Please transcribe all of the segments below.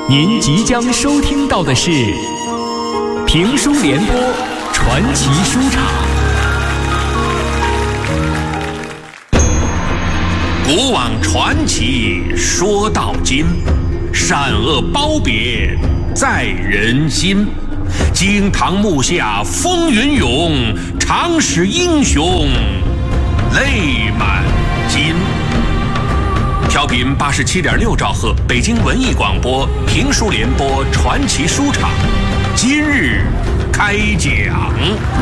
您即将收听到的是评书联播传奇书场。 古往传奇说到今，善恶褒贬在人心。惊堂木下风云涌，常使英雄泪满襟。调频87.6兆赫，北京文艺广播评书联播传奇书场，今日开讲。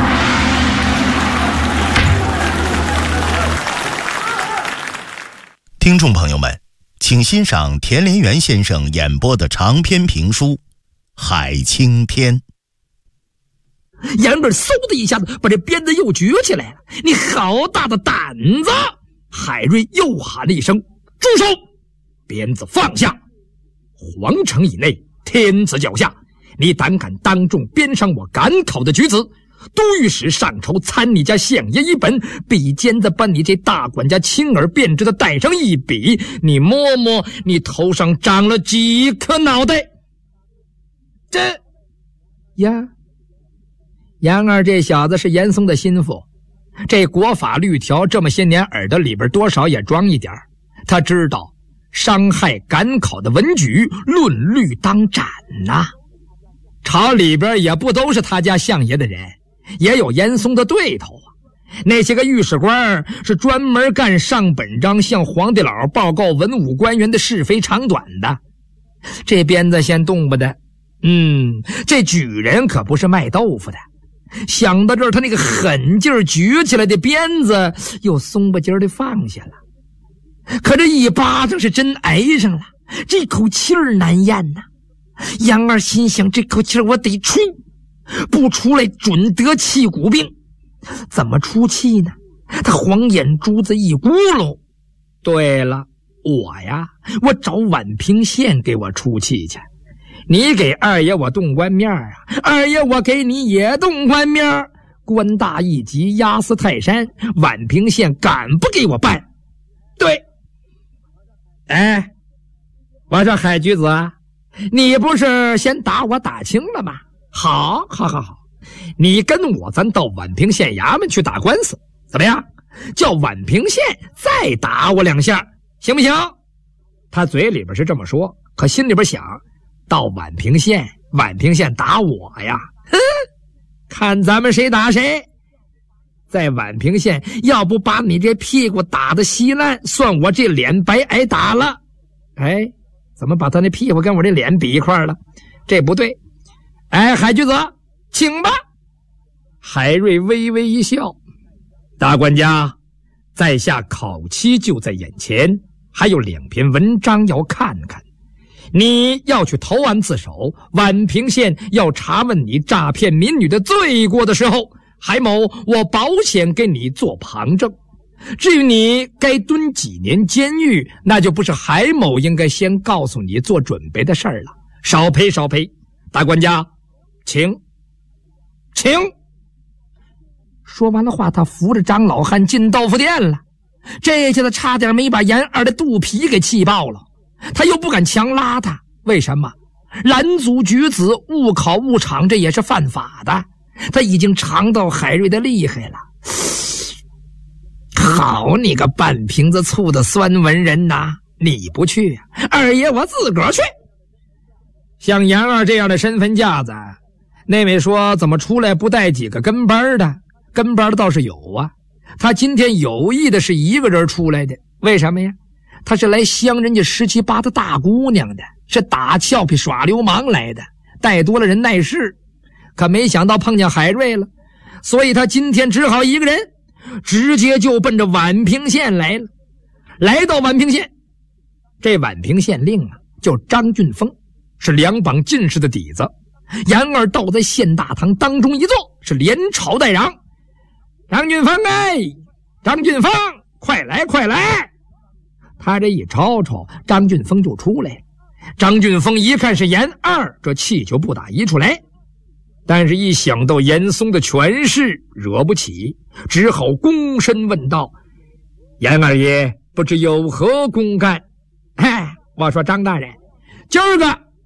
听众朋友们，请欣赏田连元先生演播的长篇评书《海青天》。 杨二嗖的一下子把这鞭子又举起来了。你好大的胆子！海瑞又喊了一声：“住手！”鞭子放下。皇城以内，天子脚下，你胆敢当众鞭伤我赶考的举子，都御史上朝参你家相爷一本，笔尖子把你这大管家轻而便之的带上一笔，你摸摸你头上长了几颗脑袋？这呀，杨二这小子是严嵩的心腹，这国法律条这么些年耳朵里边多少也装一点，他知道伤害赶考的文举论律当斩呐。朝里边也不都是他家相爷的人，也有严嵩的对头啊。那些个御史官是专门干上本章向皇帝老报告文武官员的是非长短的。这鞭子先动不得，这举人可不是卖豆腐的。想到这儿，他那个狠劲儿举起来的鞭子又松不劲儿的放下了。可这一巴掌是真挨上了，这口气儿难咽呐。杨二心想，这口气儿我得出，不出来准得气骨病。怎么出气呢？他黄眼珠子一咕噜。对了，我找宛平县给我出气去。你给二爷我动官面啊，二爷我给你也动官面，官大一级，压死泰山，宛平县敢不给我办？对。我说海举子啊，你不是先打我打轻了吗？好，你跟我咱到宛平县衙门去打官司，怎么样？叫宛平县再打我两下，行不行？他嘴里边是这么说，可心里边想，到宛平县打我呀，看咱们谁打谁。在宛平县要不把你这屁股打得稀烂，算我这脸白挨打了。怎么把他那屁股跟我这脸比一块了？这不对。海举子，请吧。海瑞微微一笑，大管家，在下考期就在眼前，还有2篇文章要看看。你要去投案自首，宛平县要查问你诈骗民女的罪过的时候，海某我保险给你做旁证。至于你该蹲几年监狱，那就不是海某应该先告诉你做准备的事儿了。少赔。大管家，请。说完了话，他扶着张老汉进豆腐店了。这下子差点没把严二的肚皮给气爆了。他又不敢强拉他，为什么？拦阻举子误考误场，这也是犯法的。他已经尝到海瑞的厉害了。好你个半瓶子醋的酸文人呐！你不去啊，二爷我自个儿去。像杨二这样的身份架子，那位说怎么出来不带几个跟班的？跟班的倒是有啊。他今天有意的是一个人出来的，为什么呀？他是来相人家17、8的大姑娘的，是打俏皮耍流氓来的，带多了人耐事。可没想到碰见海瑞了，所以他今天只好一个人直接就奔着宛平县来了。来到宛平县，这宛平县令啊叫张俊峰，是2榜进士的底子。杨二倒在县大堂当中一坐，是连吵带嚷：张俊峰张俊峰，快来！他这一吵吵，张俊峰就出来了。张俊峰一看是严二，这气就不打一处来。但是一想到严嵩的权势，惹不起，只好躬身问道：严二爷不知有何公干？我说张大人，今儿个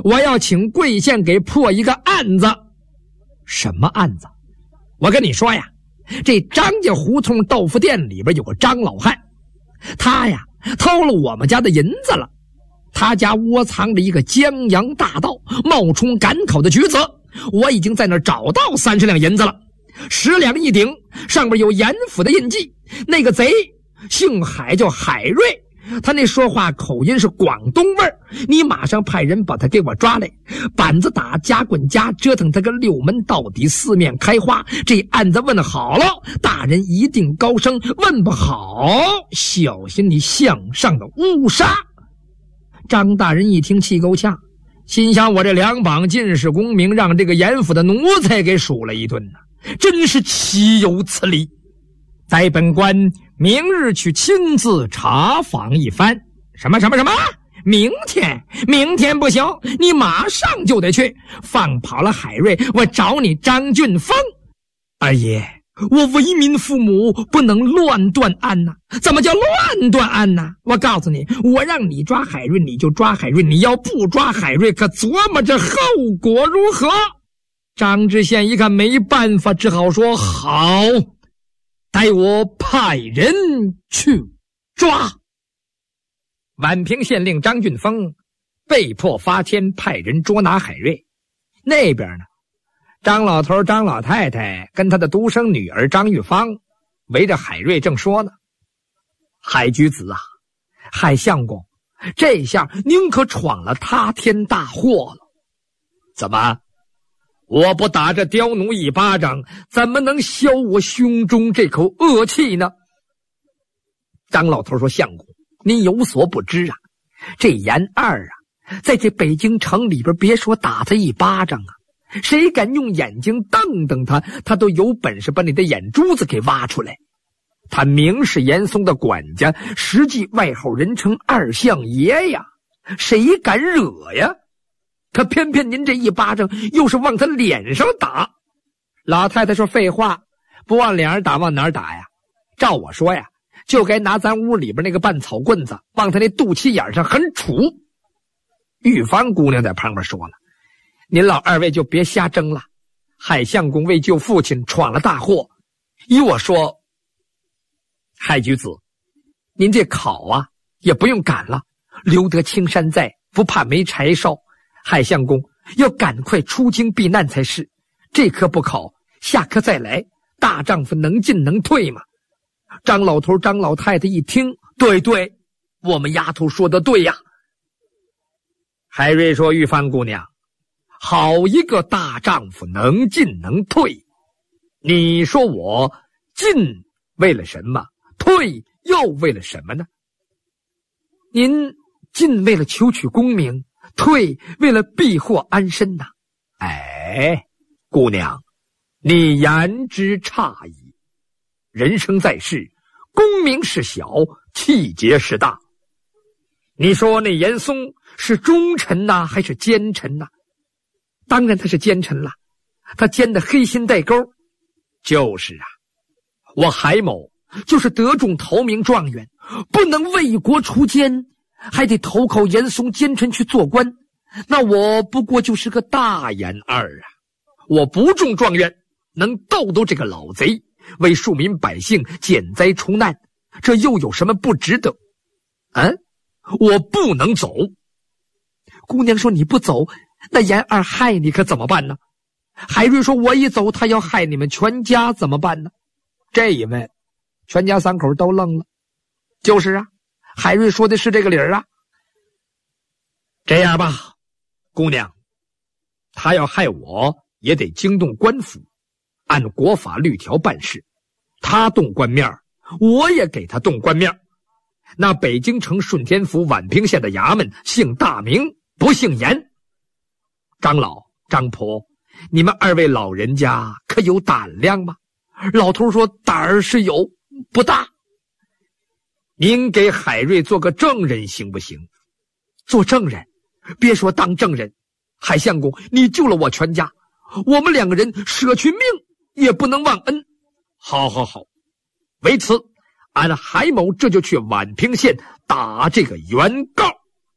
我要请贵县给破一个案子。什么案子？我跟你说呀，这张家胡同豆腐店里边有个张老汉，他呀偷了我们家的银子了。他家窝藏着一个江洋大盗冒充赶考的举子，我已经在那儿找到30两银子了，10两一顶，上面有严府的印记。那个贼姓海，叫海瑞，他那说话口音是广东味儿，你马上派人把他给我抓来，板子打，夹棍夹，折腾他个6门到底，4面开花。这案子问好了，大人一定高升；问不好，小心你向上的误杀。张大人一听气够呛，心想我这2榜进士功名让这个严府的奴才给数了一顿呢，真是岂有此理！待本官明日去亲自查访一番。什么？明天不行，你马上就得去。放跑了海瑞，我找你张俊峰。二爷，我为民父母，不能乱断案呐。怎么叫乱断案呢？我告诉你，我让你抓海瑞，你就抓海瑞；你要不抓海瑞，可琢磨着后果如何。张知县一看没办法，只好说好，待我派人去抓。宛平县令张俊峰被迫发签派人捉拿海瑞。那边呢，张老头张老太太跟他的独生女儿张玉芳围着海瑞正说呢：海居子啊，海相公，这下您可闯了塌天大祸了。怎么？我不打这刁奴一巴掌，怎么能消我胸中这口恶气呢？张老头说：相公，您有所不知啊，这严二啊，在这北京城里边，别说打他一巴掌啊，谁敢用眼睛瞪瞪他，他都有本事把你的眼珠子给挖出来。他明是严嵩的管家，实际外号人称二相爷呀，谁敢惹呀？可偏偏您这一巴掌又是往他脸上打。老太太说：废话，不往脸上打往哪儿打呀？照我说呀，就该拿咱屋里边那个半草棍子往他那肚脐眼上狠杵。玉芳姑娘在旁边说了：您老二位就别瞎争了，海相公为救父亲闯了大祸，依我说，海居子，您这考啊也不用赶了，留得青山在，不怕没柴烧。海相公要赶快出京避难才是，这科不考，下科再来，大丈夫能进能退嘛。张老头张老太太一听，对，我们丫头说的对呀。海瑞说：玉芳姑娘，好一个大丈夫能进能退，你说我进为了什么，退又为了什么呢？您进为了求取功名，退为了避祸安身呐。哎，姑娘，你言之差矣。人生在世，功名是小，气节是大。你说那严嵩是忠臣呐，还是奸臣呐？当然他是奸臣了，他奸的黑心带钩。就是啊，我海某就是得中头名状元，不能为国除奸，还得投靠严嵩奸臣去做官，那我不过就是个大严二啊！我不中状元，能斗斗这个老贼，为庶民百姓减灾除难，这又有什么不值得？我不能走。姑娘说：你不走，那严二害你可怎么办呢？海瑞说：我一走，他要害你们全家怎么办呢？这一问，全家3口都愣了。就是啊，海瑞说的是这个理儿啊。这样吧，姑娘，他要害我，也得惊动官府，按国法律条办事。他动官面，我也给他动官面。那北京城顺天府宛平县的衙门姓大名，不姓严。张老、张婆，你们2位老人家可有胆量吗？老头说：胆儿是有，不大。您给海瑞做个证人行不行？做证人？别说当证人，海相公，你救了我全家，我们2个人舍去命也不能忘恩。好，为此，俺海某这就去宛平县打这个原告。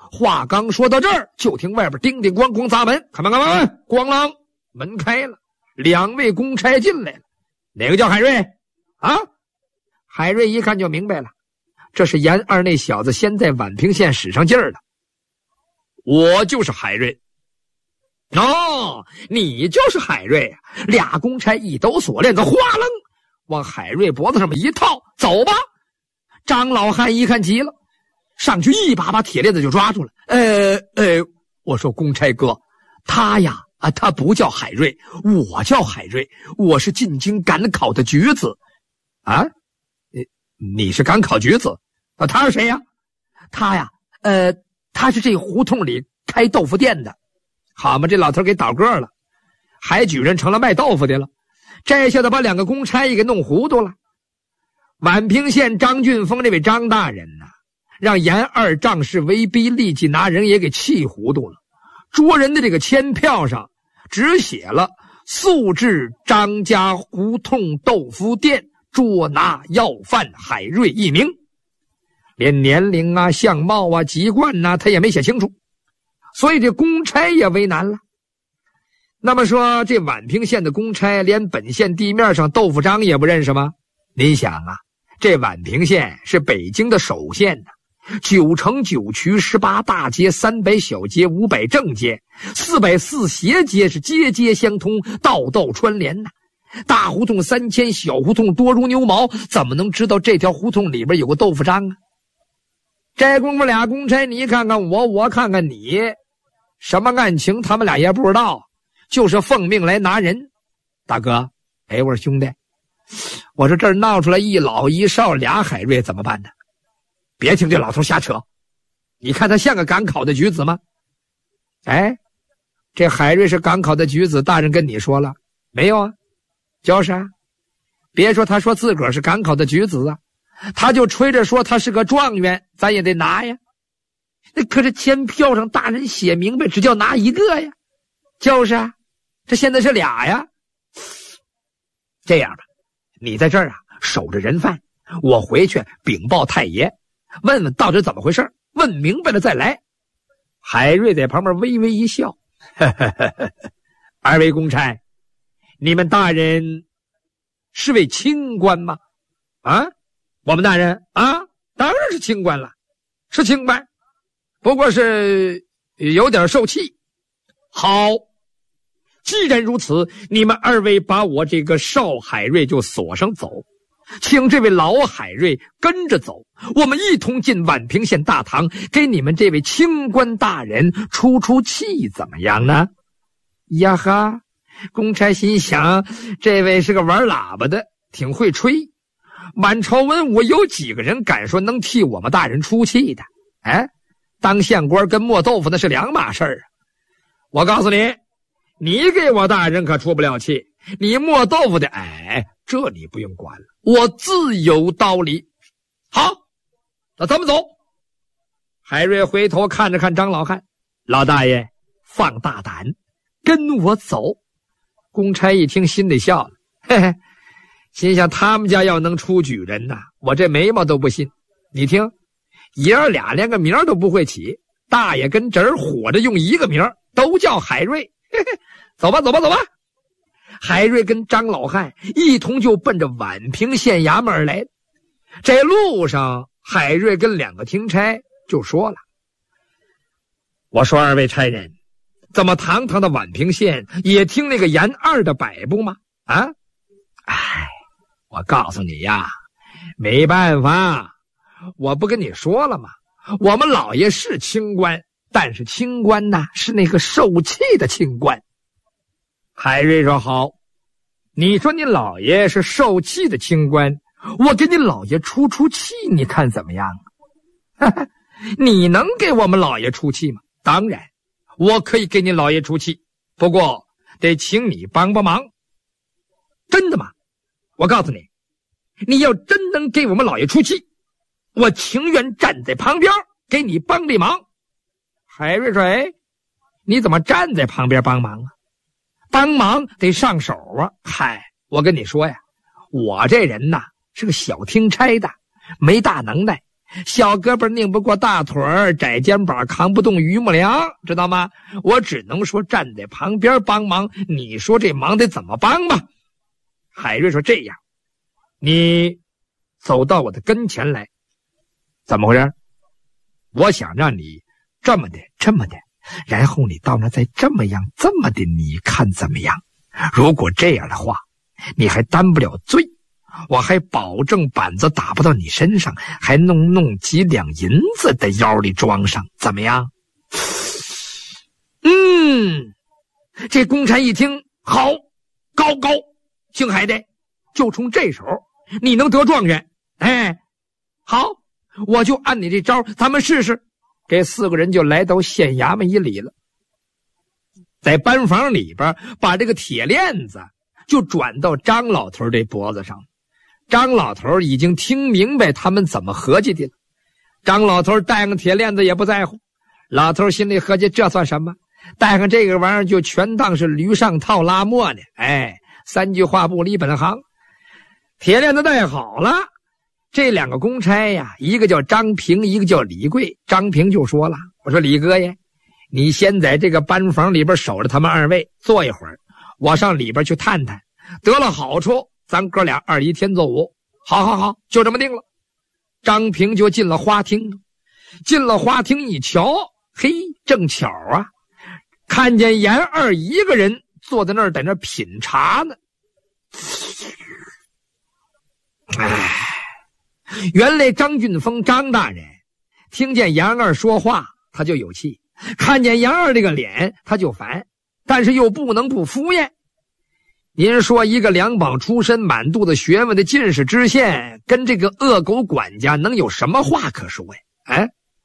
话刚说到这儿，就听外边叮叮咣咣砸门，看门，咣啷，门开了，2位公差进来了。哪个叫海瑞啊？海瑞一看就明白了，这是严二那小子先在宛平县使上劲儿了。我就是海瑞。哦，你就是海瑞啊！2公差一抖锁链子，哗楞往海瑞脖子上面一套，走吧。张老汉一看急了，上去一把把铁链子就抓住了。我说公差哥，他呀他不叫海瑞，我叫海瑞，我是进京赶考的举子。啊，你是赶考举子啊？他是谁呀？他呀，他是这胡同里开豆腐店的。好嘛，这老头给倒个了，还举人成了卖豆腐的了。这下子把2个公差也给弄糊涂了。宛平县张俊峰这位张大人呐，让严二仗势威逼，立即拿人也给气糊涂了。捉人的这个签票上只写了速至张家胡同豆腐店捉拿要犯海瑞1名，连年龄啊、相貌啊、籍贯啊他也没写清楚，所以这公差也为难了。那么说这宛平县的公差连本县地面上豆腐章也不认识吗？您想啊，这宛平县是北京的首县呢，9城9区18大街300小街500正街440斜街，是街街相通，道道穿连呐。大胡同3000，小胡同多如牛毛，怎么能知道这条胡同里边有个豆腐章啊？这功夫2公差你看看我看看你，什么案情他们俩也不知道，就是奉命来拿人。大哥，我说兄弟，我说这儿闹出来一老一少俩海瑞怎么办呢？别听这老头瞎扯，你看他像个赶考的举子吗？这海瑞是赶考的举子，大人跟你说了没有啊？就是啊，别说他说自个儿是赶考的举子啊，他就吹着说他是个状元，咱也得拿呀。可是签票上大人写明白，只叫拿1个呀。就是啊，这现在是俩呀。这样吧，你在这儿啊守着人犯，我回去禀报太爷，问问到底怎么回事，问明白了再来。海瑞在旁边微微一笑，2位公差，你们大人是位清官吗？啊，我们大人啊，当然是清官了，是清官，不过是有点受气。好，既然如此，你们2位把我这个少海瑞就锁上走，请这位老海瑞跟着走，我们一同进宛平县大堂，给你们这位清官大人出出气，怎么样呢？呀哈，公差心想，这位是个玩喇叭的，挺会吹。满朝文武有几个人敢说能替我们大人出气的？当县官跟磨豆腐那是2码事儿啊！我告诉你，你给我大人可出不了气，你磨豆腐的，这你不用管了，我自有道理。好，那咱们走。海瑞回头看着看张老汉，老大爷放大胆，跟我走。公差一听心里笑了，嘿嘿，心想他们家要能出举人呐，我这眉毛都不信。你听，爷儿俩连个名都不会起，大爷跟侄儿火着用一个名，都叫海瑞。嘿嘿，走吧走吧走吧。海瑞跟张老汉一同就奔着宛平县衙门而来。这路上海瑞跟2个听差就说了，我说2位差人，怎么堂堂的宛平县也听那个严二的摆布吗？我告诉你呀，没办法，我不跟你说了吗？我们老爷是清官，但是清官呐，是那个受气的清官。海瑞说好，你说你老爷是受气的清官，我给你老爷出出气，你看怎么样？你能给我们老爷出气吗？当然，我可以给你老爷出气，不过得请你帮帮忙。真的吗？我告诉你，你要真能给我们老爷出气，我情愿站在旁边给你帮这忙。海瑞说，你怎么站在旁边帮忙啊？帮忙得上手啊。我跟你说呀，我这人呐是个小听差的，没大能耐， 小胳膊拧不过大腿儿，窄肩膀扛不动榆木梁，知道吗？我只能说站在旁边帮忙，你说这忙得怎么帮吧？海瑞说，这样，你走到我的跟前来。怎么回事？我想让你这么的，然后你到那再这么样，你看怎么样？如果这样的话，你还担不了罪，我还保证板子打不到你身上，还弄几两银子在腰里装上，怎么样？这公差一听，好，高，姓海的，就冲这手，你能得状元。哎，好，我就按你这招，咱们试试。这4个人就来到县衙门一里了，在班房里边把这个铁链子就转到张老头这脖子上。张老头已经听明白他们怎么合计的了。张老头戴上铁链子也不在乎，老头心里合计，这算什么？戴上这个玩意儿就全当是驴上套拉磨呢。哎，3句话不离本行。铁链子戴好了，这2个公差呀，一个叫张平，一个叫李贵。张平就说了，我说李哥呀，你先在这个班房里边守着他们2位坐一会儿，我上里边去探探，得了好处咱哥俩2一天作5。好，就这么定了。张平就进了花厅，一瞧，嘿，正巧啊，看见严二一个人坐在那儿，在那儿品茶呢。原来张俊峰张大人听见杨二说话他就有气，看见杨二这个脸他就烦，但是又不能不敷衍。您说一个2榜出身满肚子学问的进士知县跟这个恶狗管家能有什么话可说呀？